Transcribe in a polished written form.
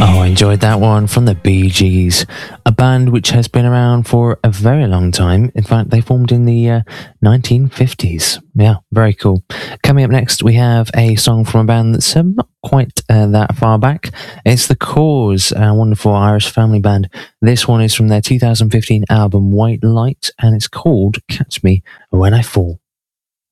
Oh, I enjoyed that one from the Bee Gees, a band which has been around for a very long time. In fact, they formed in the 1950s. Yeah, very cool. Coming up next, we have a song from a band that's not quite that far back. It's The Cause, a wonderful Irish family band. This one is from their 2015 album White Light, and it's called Catch Me When I Fall.